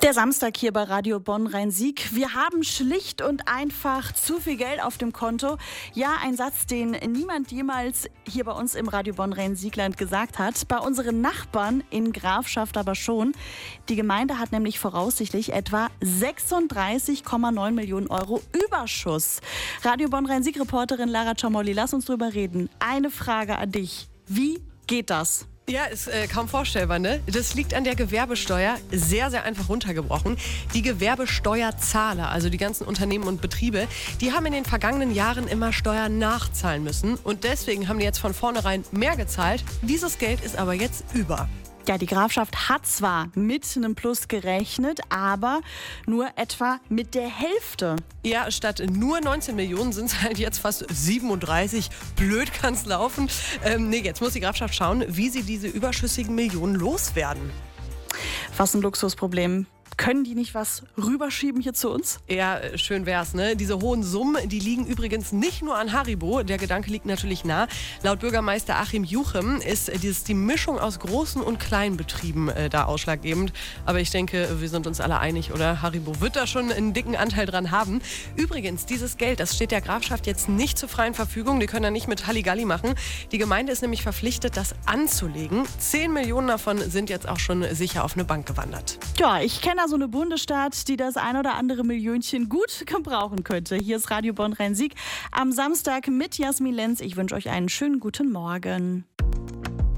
Der Samstag hier bei Radio Bonn Rhein-Sieg. Wir haben schlicht und einfach zu viel Geld auf dem Konto. Ja, ein Satz, den niemand jemals hier bei uns im Radio Bonn Rhein-Siegland gesagt hat. Bei unseren Nachbarn in Grafschaft aber schon. Die Gemeinde hat nämlich voraussichtlich etwa 36,9 Millionen Euro Überschuss. Radio Bonn Rhein-Sieg-Reporterin Lara Ciamolli, lass uns drüber reden. Eine Frage an dich. Wie geht das? Ja, ist kaum vorstellbar, ne? Das liegt an der Gewerbesteuer, sehr, sehr einfach runtergebrochen. Die Gewerbesteuerzahler, also die ganzen Unternehmen und Betriebe, die haben in den vergangenen Jahren immer Steuern nachzahlen müssen. Und deswegen haben die jetzt von vornherein mehr gezahlt. Dieses Geld ist aber jetzt über. Ja, die Grafschaft hat zwar mit einem Plus gerechnet, aber nur etwa mit der Hälfte. Ja, statt nur 19 Millionen sind es halt jetzt fast 37. Blöd kann's laufen. Jetzt muss die Grafschaft schauen, wie sie diese überschüssigen Millionen loswerden. Was ein Luxusproblem. Können die nicht was rüberschieben hier zu uns? Ja, schön wär's, ne? Diese hohen Summen, die liegen übrigens nicht nur an Haribo. Der Gedanke liegt natürlich nah. Laut Bürgermeister Achim Juchem ist die Mischung aus großen und kleinen Betrieben da ausschlaggebend. Aber ich denke, wir sind uns alle einig, oder? Haribo wird da schon einen dicken Anteil dran haben. Übrigens, dieses Geld, das steht der Grafschaft jetzt nicht zur freien Verfügung. Die können da nicht mit Halligalli machen. Die Gemeinde ist nämlich verpflichtet, das anzulegen. 10 Millionen davon sind jetzt auch schon sicher auf eine Bank gewandert. Ja, ich kenne so eine Bundesstadt, die das ein oder andere Millionchen gut gebrauchen könnte. Hier ist Radio Bonn Rhein-Sieg am Samstag mit Jasmin Lenz. Ich wünsche euch einen schönen guten Morgen.